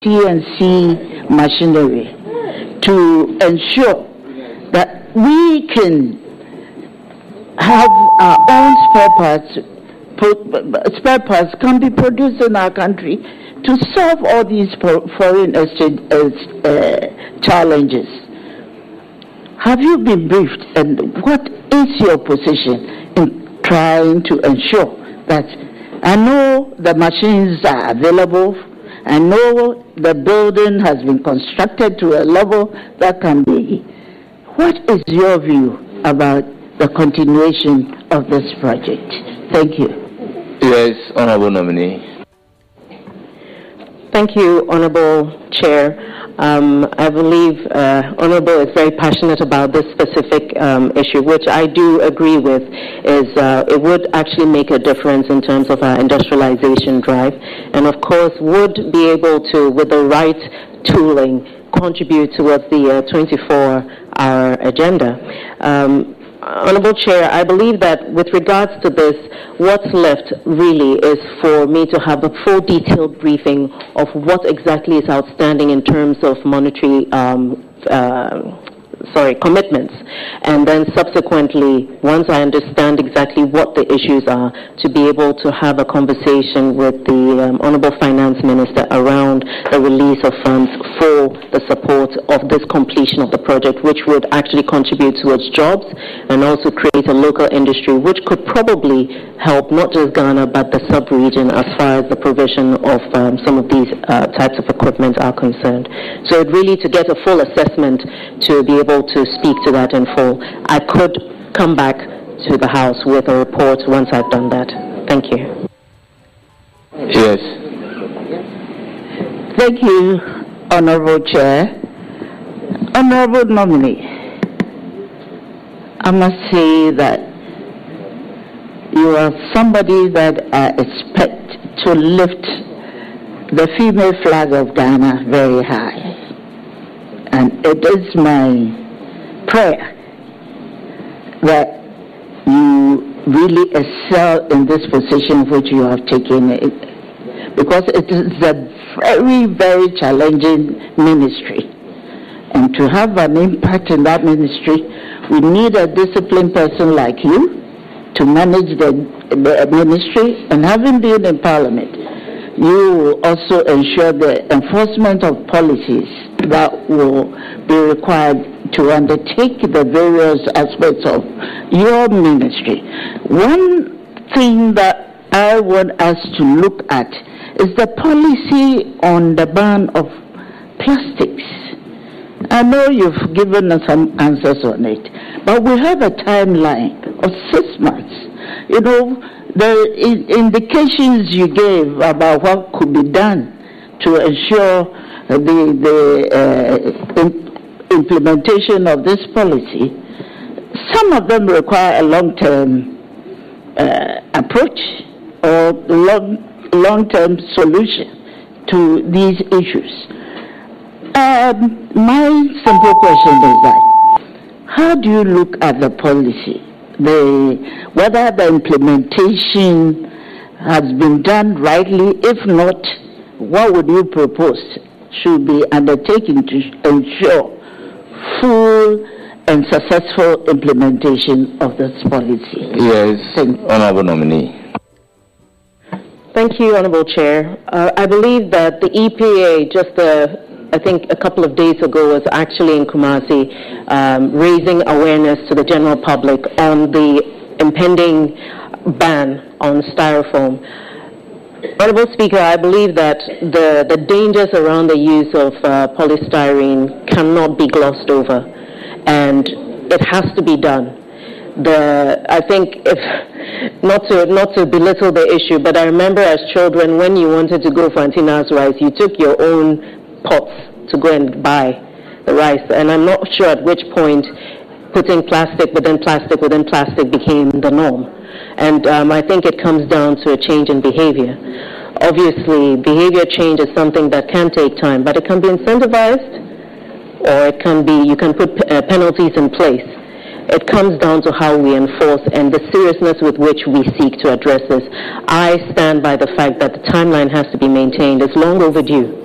CNC machinery to ensure that we can have our own spare parts can be produced in our country to solve all these foreign exchange challenges. Have you been briefed, and what is your position in trying to ensure that I know the machines are available, I know the building has been constructed to a level that can be. What is your view about the continuation of this project? Thank you. Yes, Honorable Nominee. Thank you, Honorable Chair. I believe Honorable is very passionate about this specific issue, which I do agree with, is it would actually make a difference in terms of our industrialization drive, and of course would be able to, with the right tooling, contribute towards the 24-hour agenda. Honorable Chair, I believe that with regards to this, what's left really is for me to have a full detailed briefing of what exactly is outstanding in terms of monetary commitments, and then subsequently, once I understand exactly what the issues are, to be able to have a conversation with the Honorable Finance Minister around the release of funds for the support of this completion of the project, which would actually contribute towards jobs and also create a local industry, which could probably help not just Ghana but the sub-region as far as the provision of some of these types of equipment are concerned. So it really, to get a full assessment, to be able to speak to that in full, I could come back to the House with a report once I've done that. Thank you. Yes. Thank you, Honorable Chair. Honorable Nominee, I must say that you are somebody that I expect to lift the female flag of Ghana very high. And it is my prayer that you really excel in this position which you have taken, because it is a very, very challenging ministry. And to have an impact in that ministry, we need a disciplined person like you to manage the ministry. And having been in Parliament, you will also ensure the enforcement of policies that will be required to undertake the various aspects of your ministry. One thing that I want us to look at is the policy on the ban of plastics. I know you've given us some answers on it, but we have a timeline of 6 months. You know, the indications you gave about what could be done to ensure the implementation of this policy, some of them require a long-term approach or long-term solution to these issues. My simple question is that, how do you look at the policy? Whether the implementation has been done rightly? If not, what would you propose should be undertaken to ensure full and successful implementation of this policy? Yes, Honorable Nominee. Thank you, Honorable Chair. I believe that the EPA, I think a couple of days ago, was actually in Kumasi raising awareness to the general public on the impending ban on styrofoam. Honorable Speaker, I believe that the dangers around the use of polystyrene cannot be glossed over, and it has to be done. I think, if not to belittle the issue, but I remember as children, when you wanted to go for Antina's rice, you took your own pots to go and buy the rice, and I'm not sure at which point putting plastic within plastic within plastic became the norm. And I think it comes down to a change in behavior. Obviously, behavior change is something that can take time, but it can be incentivized, or it can be, you can put penalties in place. It comes down to how we enforce and the seriousness with which we seek to address this. I stand by the fact that the timeline has to be maintained. It's long overdue.